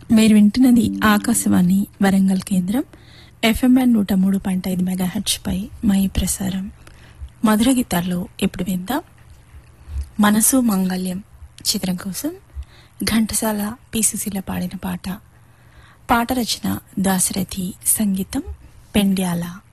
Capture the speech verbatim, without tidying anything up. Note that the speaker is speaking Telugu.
మీరు వింటున్నది ఆకాశవాణి వరంగల్ కేంద్రం ఎఫ్ఎంఎన్ నూట మూడు పాయింట్ ఐదు మెగాహెర్ట్జ్ పై మై ప్రసారం. మధుర గీతాల్లో ఇప్పుడు విందాం మనసు మంగళ్యం చిత్రం కోసం ఘంటసాల పి సుశీల పాడిన పాట. పాట రచన దాశరథి, సంగీతం పెండ్యాల.